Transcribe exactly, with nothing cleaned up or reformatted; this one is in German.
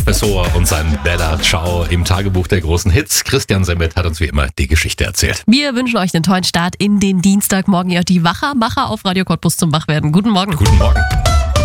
Professor und sein Bella Ciao im Tagebuch der großen Hits. Christian Sembet hat uns wie immer die Geschichte erzählt. Wir wünschen euch einen tollen Start in den Dienstag. Morgen ja die Wachermacher auf Radio Cottbus zum Wachwerden. Guten Morgen. Guten Morgen.